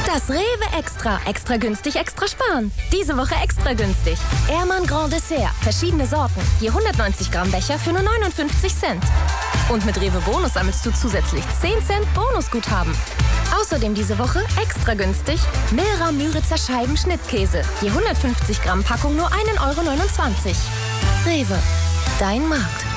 Das Rewe Extra. Extra günstig, extra sparen. Diese Woche extra günstig. Ehrmann Grand Dessert. Verschiedene Sorten. Je 190 Gramm Becher für nur 59 Cent. Und mit Rewe Bonus sammelst du zusätzlich 10 Cent Bonusguthaben. Außerdem diese Woche extra günstig Milra Müritzer Scheiben Schnittkäse. Je 150 Gramm Packung nur 1,29 Euro. Rewe. Dein Markt.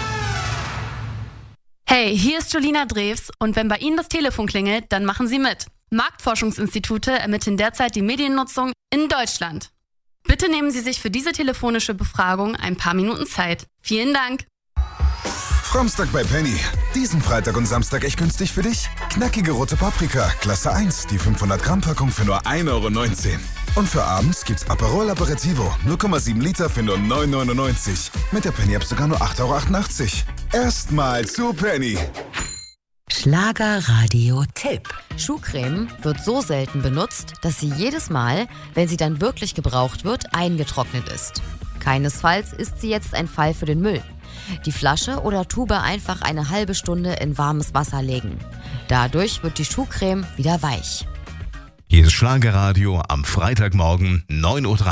Hey, hier ist Julina Drews und wenn bei Ihnen das Telefon klingelt, dann machen Sie mit. Marktforschungsinstitute ermitteln derzeit die Mediennutzung in Deutschland. Bitte nehmen Sie sich für diese telefonische Befragung ein paar Minuten Zeit. Vielen Dank. Samstag bei Penny. Diesen Freitag und Samstag echt günstig für dich? Knackige rote Paprika, Klasse 1, die 500 Gramm Packung für nur 1,19 Euro. Und für abends gibt's Aperol Aperitivo, 0,7 Liter für nur 9,99 Euro. Mit der Penny-App sogar nur 8,88 Euro. Erstmal zu Penny. Schlagerradio-Tipp. Schuhcreme wird so selten benutzt, dass sie jedes Mal, wenn sie dann wirklich gebraucht wird, eingetrocknet ist. Keinesfalls ist sie jetzt ein Fall für den Müll. Die Flasche oder Tube einfach eine halbe Stunde in warmes Wasser legen. Dadurch wird die Schuhcreme wieder weich. Hier ist Schlagerradio am Freitagmorgen 9:30 Uhr.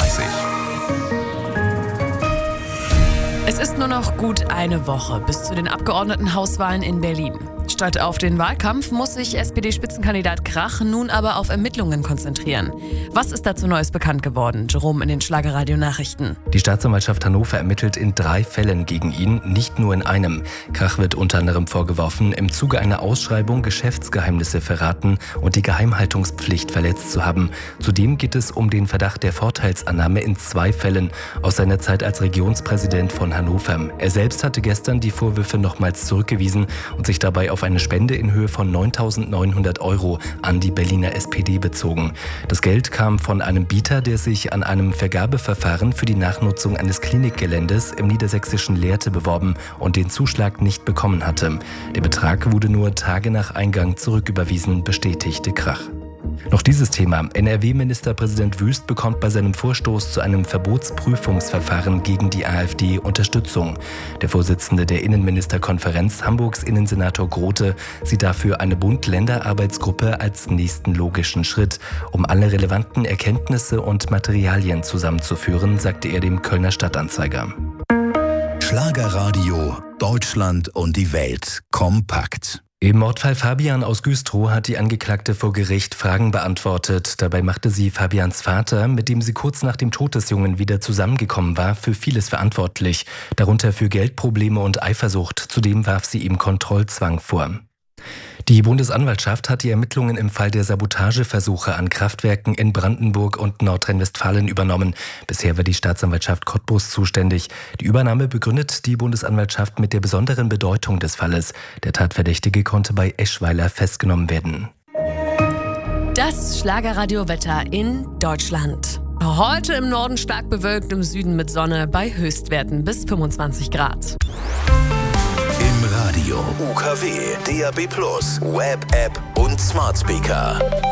Es ist nur noch gut eine Woche bis zu den Abgeordnetenhauswahlen in Berlin. Statt auf den Wahlkampf muss sich SPD-Spitzenkandidat Krach nun aber auf Ermittlungen konzentrieren. Was ist dazu Neues bekannt geworden? Jerome in den Schlagerradio-Nachrichten. Die Staatsanwaltschaft Hannover ermittelt in 3 Fällen gegen ihn, nicht nur in einem. Krach wird unter anderem vorgeworfen, im Zuge einer Ausschreibung Geschäftsgeheimnisse verraten und die Geheimhaltungspflicht verletzt zu haben. Zudem geht es um den Verdacht der Vorteilsannahme in 2 Fällen aus seiner Zeit als Regionspräsident von Hannover. Er selbst hatte gestern die Vorwürfe nochmals zurückgewiesen und sich dabei auf eine Spende in Höhe von 9.900 € an die Berliner SPD bezogen. Das Geld kam von einem Bieter, der sich an einem Vergabeverfahren für die Nachnutzung eines Klinikgeländes im niedersächsischen Lehrte beworben und den Zuschlag nicht bekommen hatte. Der Betrag wurde nur Tage nach Eingang zurücküberwiesen, bestätigte Krach. Noch dieses Thema. NRW-Ministerpräsident Wüst bekommt bei seinem Vorstoß zu einem Verbotsprüfungsverfahren gegen die AfD Unterstützung. Der Vorsitzende der Innenministerkonferenz, Hamburgs Innensenator Grote, sieht dafür eine Bund-Länder-Arbeitsgruppe als nächsten logischen Schritt, um alle relevanten Erkenntnisse und Materialien zusammenzuführen, sagte er dem Kölner Stadtanzeiger. Schlagerradio, Deutschland und die Welt kompakt. Im Mordfall Fabian aus Güstrow hat die Angeklagte vor Gericht Fragen beantwortet. Dabei machte sie Fabians Vater, mit dem sie kurz nach dem Tod des Jungen wieder zusammengekommen war, für vieles verantwortlich. Darunter für Geldprobleme und Eifersucht. Zudem warf sie ihm Kontrollzwang vor. Die Bundesanwaltschaft hat die Ermittlungen im Fall der Sabotageversuche an Kraftwerken in Brandenburg und Nordrhein-Westfalen übernommen. Bisher war die Staatsanwaltschaft Cottbus zuständig. Die Übernahme begründet die Bundesanwaltschaft mit der besonderen Bedeutung des Falles. Der Tatverdächtige konnte bei Eschweiler festgenommen werden. Das Schlagerradio-Wetter in Deutschland. Heute im Norden stark bewölkt, im Süden mit Sonne bei Höchstwerten bis 25 Grad. Im Radio, UKW, DAB+, Web-App und Smart Speaker.